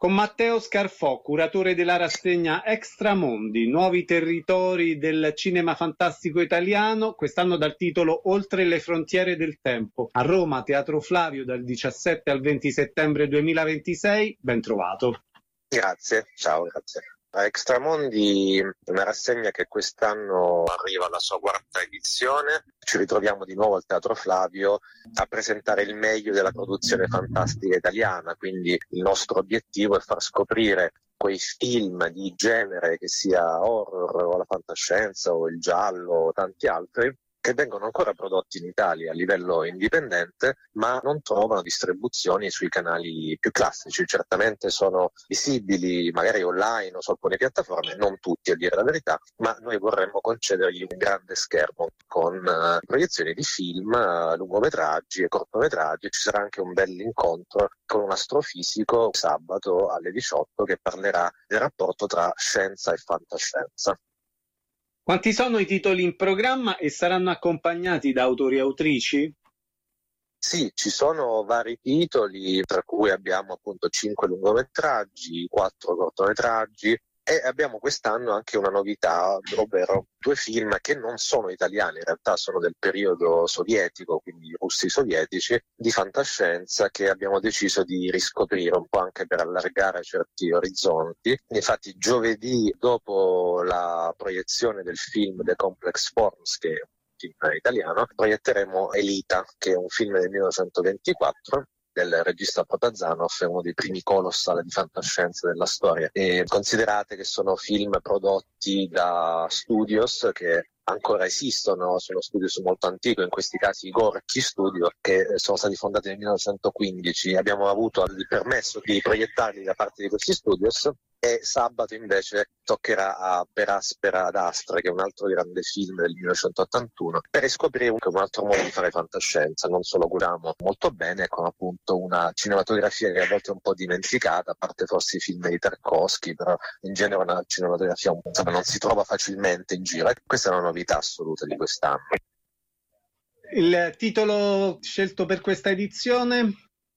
Con Matteo Scarfò, curatore della rassegna Extramondi, nuovi territori del cinema fantastico italiano, quest'anno dal titolo Oltre le frontiere del tempo. A Roma, Teatro Flavio, dal 17 al 20 settembre 2026. Ben trovato. Grazie, ciao, grazie. Extramondi è una rassegna che quest'anno arriva alla sua quarta edizione. Ci ritroviamo di nuovo al Teatro Flavio a presentare il meglio della produzione fantastica italiana, quindi il nostro obiettivo è far scoprire quei film di genere, che sia horror o la fantascienza o il giallo o tanti altri, che vengono ancora prodotti in Italia a livello indipendente, ma non trovano distribuzioni sui canali più classici. Certamente sono visibili magari online o su alcune piattaforme, non tutti a dire la verità, ma noi vorremmo concedergli un grande schermo con proiezioni di film, lungometraggi e cortometraggi. Ci sarà anche un bell'incontro con un astrofisico sabato alle 18 che parlerà del rapporto tra scienza e fantascienza. Quanti sono i titoli in programma e saranno accompagnati da autori e autrici? Sì, ci sono vari titoli, tra cui abbiamo appunto 5 lungometraggi, 4 cortometraggi e abbiamo quest'anno anche una novità, ovvero 2 film che non sono italiani, in realtà sono del periodo sovietico, quindi russi sovietici, di fantascienza che abbiamo deciso di riscoprire un po' anche per allargare certi orizzonti. Infatti giovedì, dopo la proiezione del film The Complex Forms, che è un film italiano, proietteremo Elita, che è un film del 1924, del regista Protazanov, è uno dei primi colossal di fantascienza della storia. E considerate che sono film prodotti da studios che ancora esistono, sono studios molto antichi, in questi casi i Gorky Studio, che sono stati fondati nel 1915. Abbiamo avuto il permesso di proiettarli da parte di questi studios e sabato invece toccherà a Per Aspera ad Astra, che è un altro grande film del 1981, per riscoprire un altro modo di fare fantascienza. Non solo curiamo molto bene con appunto una cinematografia che a volte è un po' dimenticata, a parte forse i film di Tarkovsky, però in genere una cinematografia non si trova facilmente in giro. E questa è una novità assoluta di quest'anno. Il titolo scelto per questa edizione?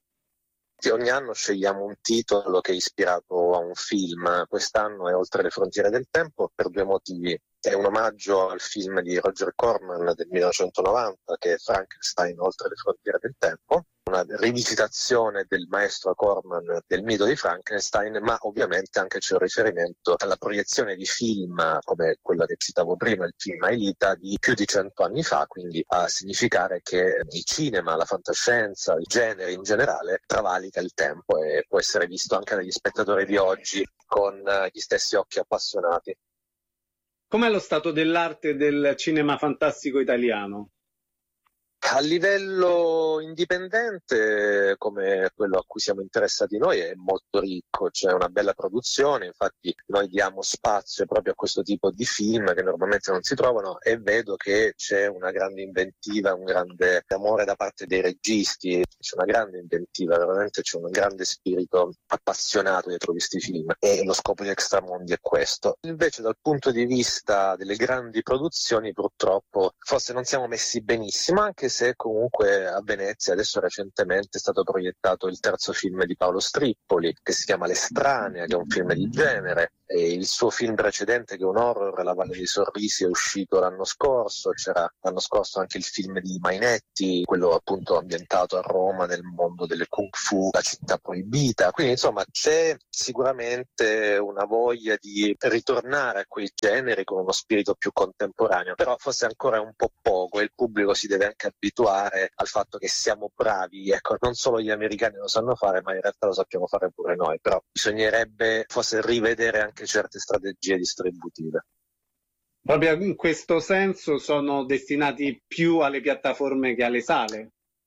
Ogni anno scegliamo un titolo che è ispirato a un film. Quest'anno è Oltre le frontiere del tempo per 2 motivi. È un omaggio al film di Roger Corman del 1990, che è Frankenstein Oltre le frontiere del tempo, una rivisitazione del maestro Corman del mito di Frankenstein, ma ovviamente anche c'è un riferimento alla proiezione di film come quella che citavo prima, il film Aelita, di più di 100 anni fa, quindi a significare che il cinema, la fantascienza, il genere in generale travalica il tempo e può essere visto anche dagli spettatori di oggi con gli stessi occhi appassionati. Com'è lo stato dell'arte del cinema fantastico italiano? A livello indipendente, come quello a cui siamo interessati noi, è molto ricco, c'è una bella produzione. Infatti noi diamo spazio proprio a questo tipo di film che normalmente non si trovano, e vedo che c'è una grande inventiva, un grande amore da parte dei registi, c'è una grande inventiva, veramente c'è un grande spirito appassionato dietro questi film, e lo scopo di Extramondi è questo. Invece dal punto di vista delle grandi produzioni purtroppo forse non siamo messi benissimo, anche se comunque a Venezia adesso recentemente è stato proiettato il 3° film di Paolo Strippoli, che si chiama L'Estranea, che è un film di genere, e il suo film precedente, che è un horror, La Valle dei Sorrisi, è uscito l'anno scorso. C'era l'anno scorso anche il film di Mainetti, quello appunto ambientato a Roma nel mondo delle Kung Fu, La città proibita. Quindi insomma c'è sicuramente una voglia di ritornare a quei generi con uno spirito più contemporaneo, però forse ancora è un po' poco e il pubblico si deve anche abituare al fatto che siamo bravi. Ecco, non solo gli americani lo sanno fare, ma in realtà lo sappiamo fare pure noi, però bisognerebbe forse rivedere anche certe strategie distributive. Proprio in questo senso sono destinati più alle piattaforme che alle sale.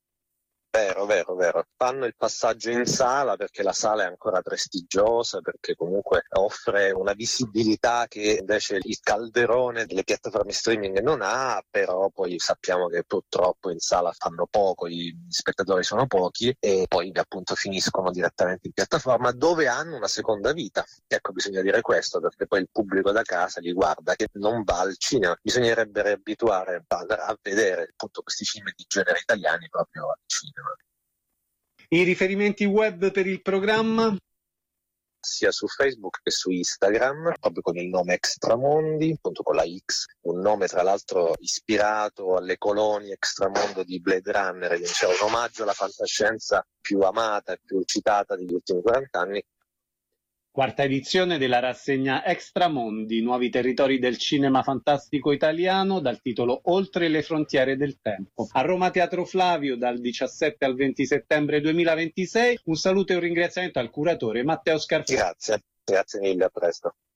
Vero. Fanno il passaggio in sala perché la sala è ancora prestigiosa, perché comunque offre una visibilità che invece il calderone delle piattaforme streaming non ha, però poi sappiamo che purtroppo in sala fanno poco, gli spettatori sono pochi e poi appunto finiscono direttamente in piattaforma, dove hanno una seconda vita. Ecco, bisogna dire questo, perché poi il pubblico da casa li guarda, che non va al cinema. Bisognerebbe riabituare a vedere appunto questi film di genere italiani proprio al cinema. I riferimenti web per il programma? sia su Facebook che su Instagram, proprio con il nome Extramondi, appunto con la X, un nome tra l'altro ispirato alle colonie Extramondo di Blade Runner, cioè un omaggio alla fantascienza più amata e più citata degli ultimi 40 anni. Quarta edizione della rassegna Extramondi, nuovi territori del cinema fantastico italiano, dal titolo Oltre le frontiere del tempo. A Roma Teatro Flavio dal 17 al 20 settembre 2026. Un saluto e un ringraziamento al curatore Matteo Scarfatti. Grazie mille, a presto.